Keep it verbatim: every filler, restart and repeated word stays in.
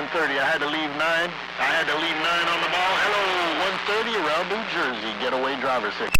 thirty. I had to leave nine. I had to leave nine on the ball. Hello, one thirty around New Jersey. Getaway driver six.